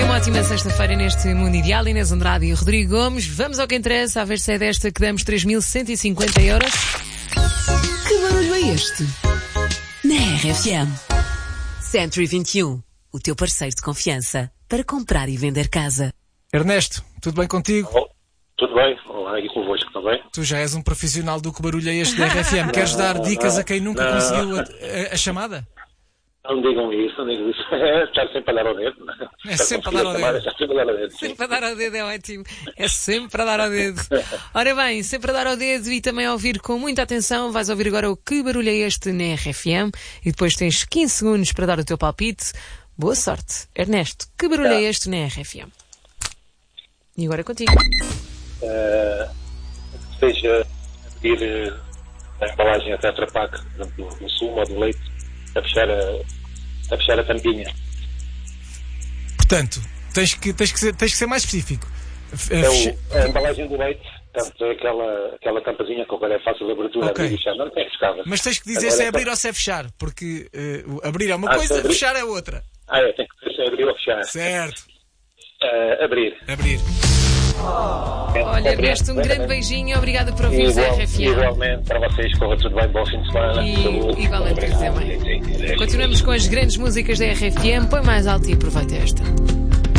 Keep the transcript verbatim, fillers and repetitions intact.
uma ótima sexta-feira neste Mundo Ideal. Inês Andrade e Rodrigo Gomes. Vamos ao que interessa, a ver se é desta que damos três mil cento e cinquenta euros. Que barulho é este? Na R F M. Century vinte e um, o teu parceiro de confiança para comprar e vender casa. Ernesto, tudo bem contigo? Oh, tudo bem, olá, e convosco também. Tu já és um profissional do que barulho é este da R F M. Queres dar Não, dicas não, a quem nunca não. conseguiu a, a- a chamada? Não digam isso, não digam isso. É estar sempre a dar ao dedo. É sempre a dar ao dedo. Estar sempre a dar ao dedo. sim. Sempre a dar ao dedo é ótimo. É sempre a dar ao dedo. Ora bem, sempre a dar ao dedo e também a ouvir com muita atenção. Vais ouvir agora o Que Barulho é Este na R F M e depois tens quinze segundos para dar o teu palpite. Boa sorte. Ernesto, que barulho é este na R F M? E agora é contigo. Eh, seja pedir eh, a embalagem a Tetra Pak do, do sumo ou do leite a fechar a, a, fechar a tampinha. Portanto, tens que, tens que, ser, tens que ser mais específico. F- É fecha- o, a embalagem do leite, portanto, é aquela, aquela tampazinha que agora é fácil de abertura, Ok. abrir e fechar. Não tem escada. Mas tens que dizer Agora se é é abrir só- ou se é fechar, porque eh, o abrir é uma Ah, coisa, se abrir- fechar é outra. Ah, é, tem que ser se abrir ou fechar. Certo. Eh, abrir. Abrir. Olha, Ernesto, um grande beijinho e obrigada por ouvires a Igual, R F M. igualmente, para vocês, corra tudo bem, bom fim de semana. E- Saúde. igualmente, Obrigado. também. Sim, sim, sim. Continuamos com as grandes músicas da R F M. Põe mais alto e aproveita esta.